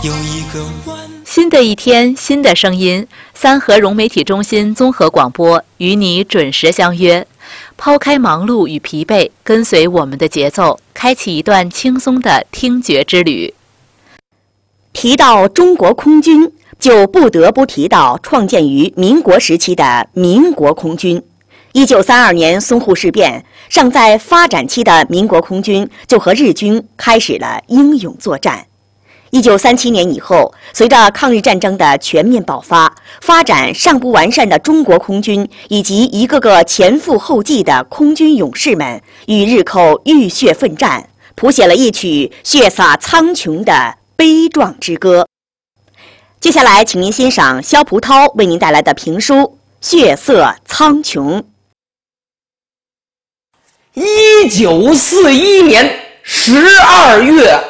有一个新的一天，新的声音，三河融媒体中心综合广播与你准时相约。抛开忙碌与疲惫，跟随我们的节奏，开启一段轻松的听觉之旅。 提到中国空军，就不得不提到创建于民国时期的民国空军。1932年淞沪事变，尚在发展期的民国空军就和日军开始了英勇作战。1937年以后，随着抗日战争的全面爆发，发展尚不完善的中国空军以及一个个前赴后继的空军勇士们与日寇浴血奋战，谱写了一曲血洒苍穹的悲壮之歌。接下来，请您欣赏肖葡涛为您带来的评书《血色苍穹》。 1941年12月